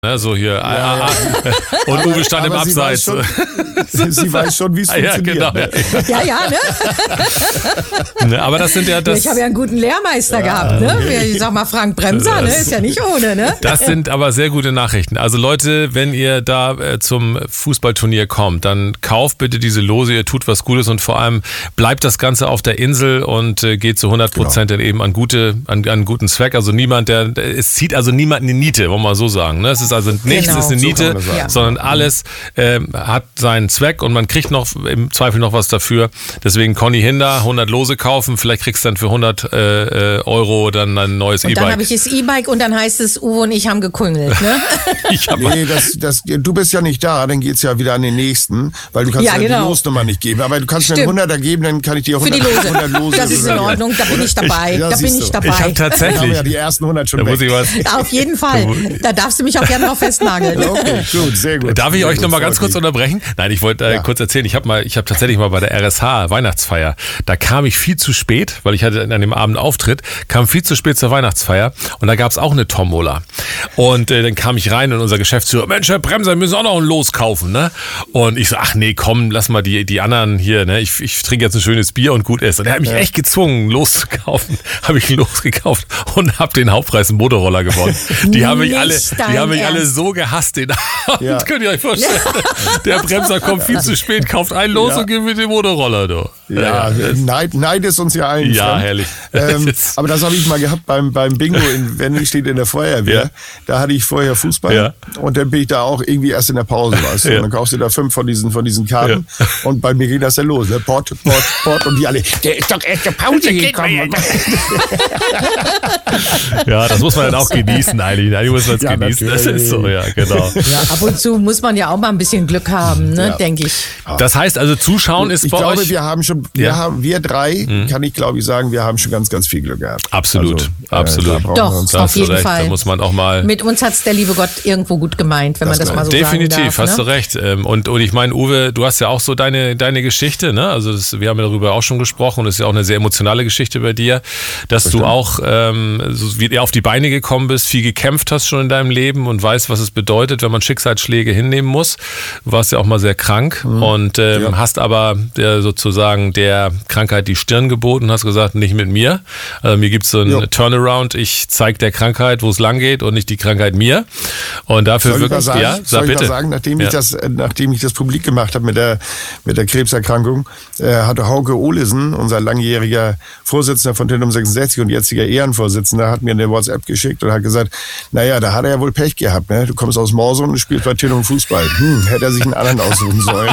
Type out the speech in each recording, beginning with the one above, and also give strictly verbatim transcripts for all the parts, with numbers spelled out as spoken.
Ne, so hier. Ja, ah, ja. Und aber, Uwe stand im Abseits. Sie weiß schon, sie weiß schon wie es funktioniert. Ja, genau. Ja, ja, ne? ne? Aber das sind ja das. Ich habe ja einen guten Lehrmeister ja, gehabt, ne? Okay. Ich sag mal, Frank Bremser, das, ne? Ist ja nicht ohne, ne? Das sind aber sehr gute Nachrichten. Also Leute, wenn ihr da äh, zum Fußballturnier kommt, dann kauft bitte diese Lose, ihr tut was Gutes und vor allem bleibt das Ganze auf der Insel und äh, geht zu hundert Prozent genau. dann eben an gute, an, an guten Zweck. Also niemand, der, es zieht also niemand in die Niete, wollen wir mal so sagen. Ne? Es ist also nichts genau. ist eine Niete, so ja. sondern alles äh, hat seinen Zweck und man kriegt noch im Zweifel noch was dafür. Deswegen Conny Hinder, hundert Lose kaufen, vielleicht kriegst du dann für hundert äh, Euro dann ein neues E-Bike. Und dann habe ich das E-Bike und dann heißt es, Uwe und ich haben geklüngelt. Ne? ich hab nee, das, das, du bist ja nicht da, dann geht's ja wieder an den nächsten, weil du kannst ja, ja genau. die Losnummer nicht geben. Aber du kannst mir einen hunderter geben, dann kann ich dir hundert, für die Lose. hundert Lose. Das ist in Ordnung, da bin ich dabei. Ich, ja, da bin ich dabei. Ich habe tatsächlich. Da haben ja die ersten hundert schon weg. Ich was. Auf jeden Fall. Da darfst du mich auch gerne noch festnageln. Okay, gut, sehr gut. Darf ich sehr euch gut, noch mal ganz kurz unterbrechen? Nein, ich wollte äh, ja. kurz erzählen. Ich habe mal, ich habe tatsächlich mal bei der R S H Weihnachtsfeier. Da kam ich viel zu spät, weil ich hatte an dem Abend Auftritt, kam viel zu spät zur Weihnachtsfeier und da gab es auch eine Tombola. Und äh, dann kam ich rein und unser Geschäftsführer, Mensch, Herr Bremser, wir müssen auch noch ein Los kaufen, ne? Und ich so, ach nee, komm, lass mal die die anderen hier, ne? Ich, ich trinke jetzt ein schönes Bier und gut ist. Und er hat mich ja. echt gezwungen, loszukaufen. Habe ich losgekauft und habe den Hauptpreis im Motorroller gewonnen. Die haben mich alle, die haben mich alle so gehasst den Abend. Ja. Könnt ihr euch vorstellen? Der Bremser kommt viel zu spät, kauft einen los ja. und gibt mir den Motorroller, du. Ja, ja. Neid, Neid ist uns ja allen. Ja, fremd. herrlich. Ähm, aber das habe ich mal gehabt beim, beim Bingo in Wenning steht in der Feuerwehr. Ja. Da hatte ich vorher Fußball ja. und dann bin ich da auch irgendwie erst in der Pause. Weißt du? Ja. Und dann kaufst du da fünf von diesen, von diesen Karten ja. und bei mir ging das dann los. Ne? Port, Port, Port und die alle, der ist doch erst zur Pause gekommen. Ja, das muss man dann auch genießen eigentlich. Eigentlich muss man es ja, genießen. Natürlich. Das ist so, ja, genau. Ja, ab und zu muss man ja auch mal ein bisschen Glück haben, ne, ja. denke ich. Das heißt also, Zuschauen ist ich bei glaube, euch... wir haben schon, wir ja. haben, wir drei, mhm. kann ich glaube ich sagen, wir haben schon ganz, ganz viel Glück gehabt. Absolut, also, absolut. Äh, Doch, auf jeden recht. Fall. Da muss man auch mal... Mit uns hat's der liebe Gott irgendwo gut gemeint, wenn das man das mal so definitiv, sagen darf. hast ne? du recht. Und, und ich meine, Uwe, du hast ja auch so deine, deine Geschichte, ne? Also das, wir haben ja darüber auch schon gesprochen und es ist ja auch eine sehr emotionale Geschichte bei dir, dass Bestimmt. du auch ähm, so wie auf die Beine gekommen bist, viel gekämpft hast schon in deinem Leben und weißt, was es bedeutet, wenn man Schicksalsschläge hinnehmen muss. Du warst ja auch mal sehr krank mhm. und ähm, ja. hast aber der, sozusagen der Krankheit die Stirn geboten und hast gesagt, nicht mit mir. Also mir gibt es so einen ja. Turnaround. Ich zeige der Krankheit, wo es lang geht und nicht die Krankheit mir. Und dafür soll wirklich, sagen, ja, sag sag ich bitte. Mal sagen, nachdem ja. ich das, nachdem ich das publik gemacht habe mit der, mit der Krebserkrankung, äh, hatte Hauke Olesen, unser langjähriger Vorsitzender von Tinum sechsundsechzig und jetziger Ehrenvorsitzender, hat mir eine WhatsApp geschickt und hat gesagt, naja, da hat er ja wohl Pech gehabt, ne? Du kommst aus Morsum und spielst bei Tinum Fußball. Hm, hätte er sich einen anderen aussuchen sollen.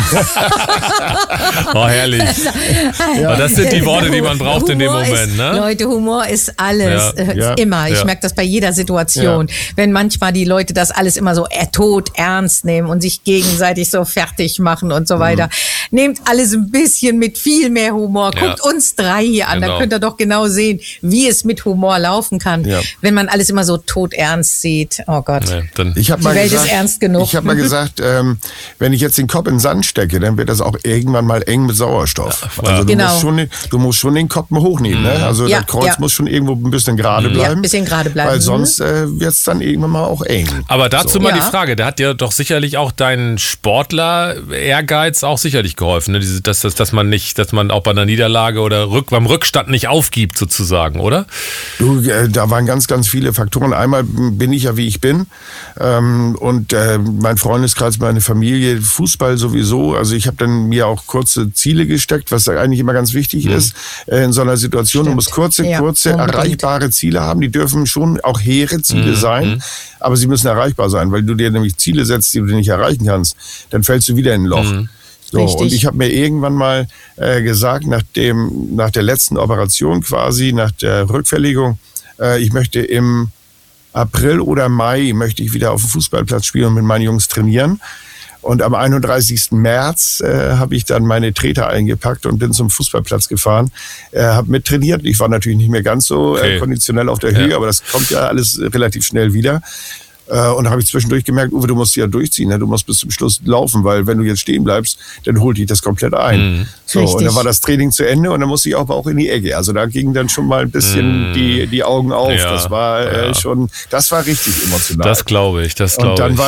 Oh, herrlich. Ja. Das sind die Worte, die man braucht Humor in dem Moment. Ist, ne? Leute, Humor ist alles. Ja. Äh, Ja. Immer. Ich Ja. merke das bei jeder Situation. Ja. Wenn manchmal die Leute das alles immer so tot ernst nehmen und sich gegenseitig so fertig machen und so weiter. Mhm. Nehmt alles ein bisschen mit viel mehr Humor. Ja. Guckt uns drei hier an. Genau. Dann könnt ihr doch genau sehen, wie es mit Humor laufen kann. Ja. Wenn man alles immer so tot ernst sieht. Oh Gott. Nee, dann Ich hab Die mal Welt gesagt, ist ernst genug. Ich habe mal gesagt, ähm, wenn ich jetzt den Kopf in den Sand stecke, dann wird das auch irgendwann mal eng mit Sauerstoff. Ja, also du, genau. musst schon, du musst schon den Kopf mal hochnehmen. Ne? Also Ja, das Kreuz ja. muss schon irgendwo ein bisschen gerade bleiben. Ja, ein bisschen gerade bleiben. Weil sonst äh, wird es dann irgendwann mal auch eng. Aber dazu So. mal Ja. die Frage, da hat dir doch sicherlich auch dein Sportler-Ehrgeiz auch sicherlich geholfen, ne? Diese, dass, dass, dass man nicht, dass man auch bei einer Niederlage oder Rück, beim Rückstand nicht aufgibt sozusagen, oder? Du, äh, da waren ganz, ganz viele Faktoren. Einmal bin ich ja, wie ich bin. Ähm, und äh, mein Freundeskreis, meine Familie, Fußball sowieso. Also ich habe dann mir auch kurze Ziele gesteckt, was eigentlich immer ganz wichtig mhm. ist äh, in so einer Situation. Stimmt. Du musst kurze, Ja, kurze, unbedingt. erreichbare Ziele haben. Die dürfen schon auch hehre Ziele Mhm. sein, Mhm. aber sie müssen erreichbar sein. Weil du dir nämlich Ziele setzt, die du nicht erreichen kannst, dann fällst du wieder in ein Loch. Mhm. So, Richtig. und ich habe mir irgendwann mal äh, gesagt, nach, dem, nach der letzten Operation quasi, nach der Rückverlegung, äh, ich möchte im April oder Mai möchte ich wieder auf dem Fußballplatz spielen und mit meinen Jungs trainieren. Und am einunddreißigsten März äh, habe ich dann meine Treter eingepackt und bin zum Fußballplatz gefahren, äh, habe mit trainiert. Ich war natürlich nicht mehr ganz so Okay. äh, konditionell auf der Höhe, Ja. aber das kommt ja alles relativ schnell wieder. Äh, und da habe ich zwischendurch gemerkt, Uwe, du musst ja durchziehen, ne? Du musst bis zum Schluss laufen, weil wenn du jetzt stehen bleibst, dann holt dich das komplett ein. Mhm. So, und dann war das Training zu Ende und dann musste ich auch, auch in die Ecke. Also da gingen dann schon mal ein bisschen mhm. die, die Augen auf. Ja, das war äh, ja. schon, das war richtig emotional. Das glaube ich, das glaube ich.